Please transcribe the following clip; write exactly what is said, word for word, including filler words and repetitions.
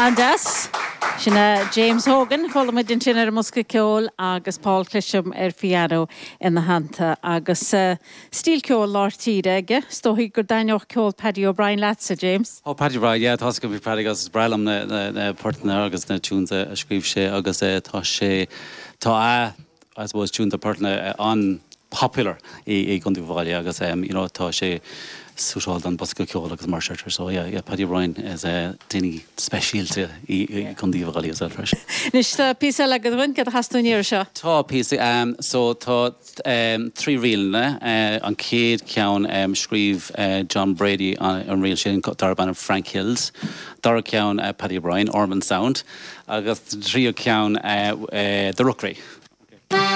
Andas, sinna James Hogan, chola din sin ar musca ceol agus Paul Clisham ar piano in na hanta agus uh, stíl ceol lár tíre aige, stohi gur dainioch ceol Paddy O'Brien latsa, James. Oh, Paddy O'Brien, yeah, thos go bhí Paddy agus bralam na, na, na partner agus na tunes a scríb sé agus tá sé tá a, I suppose, tune the partner on popular i, i Gundi Valley agus um, you know, tá sé Sushal dan Bosco Kyola agus Marshall. So yeah, yeah, Paddy O'Brien is a tiny specialty i Gundi Valley as well. Nish ta pisa la gadwin kad hastun year sha. Tá pisa um so tá um three reel na uh, an Cade Cowan um scríb uh, John Brady on on real shin Darban and Frank Hills. Dara Cowan uh, Paddy O'Brien Ormond Sound agus trio Cowan uh, uh, the Rookery.